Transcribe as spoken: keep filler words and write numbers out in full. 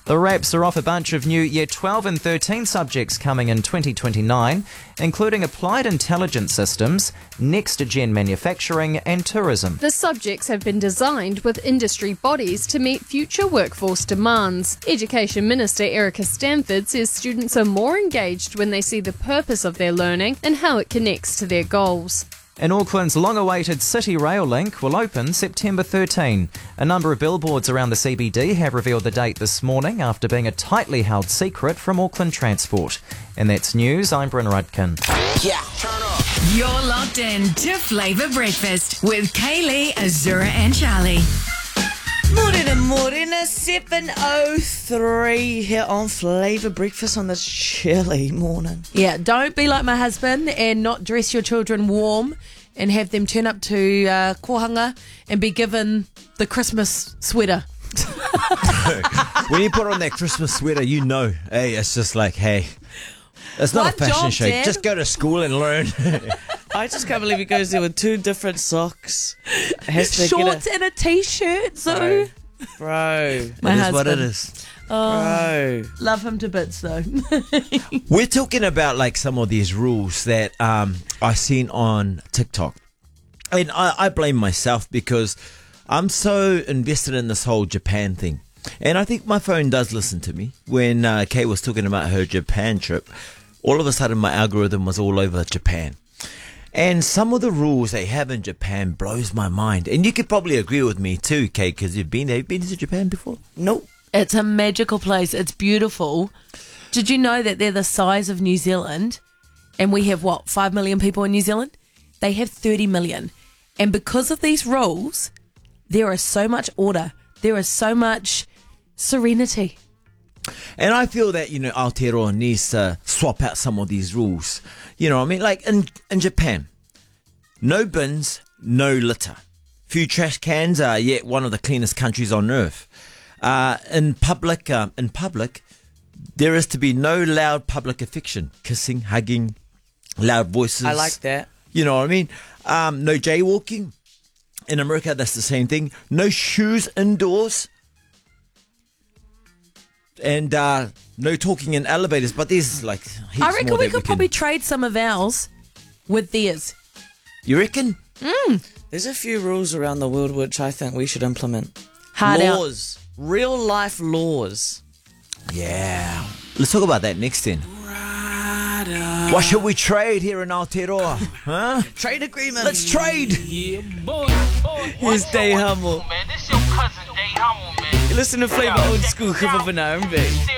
The RAPs are off a bunch of new Year twelve and thirteen subjects coming in twenty twenty-nine, including Applied Intelligence Systems, Next-Gen Manufacturing and Tourism. The subjects have been designed with industry bodies to meet future workforce demands. Education Minister Erica Stanford says students are more engaged when they see the purpose of their learning and how it connects to their goals. And Auckland's long-awaited City Rail link will open September thirteenth. A number of billboards around the C B D have revealed the date this morning after being a tightly held secret from Auckland Transport. And that's news. I'm Bryn Rudkin. Yeah, turn up. You're locked in to Flavour Breakfast with Kaylee, Azura and Charlie. Morena, morena, seven oh three here on Flavour Breakfast on this chilly morning. Yeah, don't be like my husband and not dress your children warm and have them turn up to uh, kohanga and be given the Christmas sweater. When you put on that Christmas sweater, you know, hey, it's just like, hey, it's not One a fashion job, show. Dad. Just go to school and learn. I just can't believe he goes there with two different socks. Has to Shorts get and a t-shirt, so a, bro, my it is husband. what it is. bro. Love him to bits though. We're talking about like some of these rules that um, I seen on TikTok. And I, I blame myself because I'm so invested in this whole Japan thing. And I think my phone does listen to me. When uh, Kay was talking about her Japan trip, all of a sudden my algorithm was all over Japan. And some of the rules they have in Japan blows my mind. And you could probably agree with me too, Kay, because you've been there. Have you been to Japan before? Nope. It's a magical place. It's beautiful. Did you know that they're the size of New Zealand? And we have, what, five million people in New Zealand? They have thirty million. And because of these rules, there is so much order. There is so much serenity. And I feel that, you know, Aotearoa needs to swap out some of these rules. You know what I mean? Like in, in Japan, no bins, no litter. Few trash cans are yet one of the cleanest countries on earth. Uh, in public, um, in public, there is to be no loud public affection, kissing, hugging, loud voices. I like that. You know what I mean? Um, no jaywalking. In America, that's the same thing. No shoes indoors. And uh, no talking in elevators. But there's like heaps I reckon more we that could we probably can... trade some of ours with theirs. You reckon? There's a few rules around the world which I think we should implement. Hard out. laws, real life laws. Yeah. Let's talk about that next then. What should we trade here in Aotearoa? Huh? Trade agreement. Let's trade. Yeah, boy, boy. Here's Day Hummel. Man, this your cousin Day Hummel, man. You listen to Flavour Old School, Kupa Banana,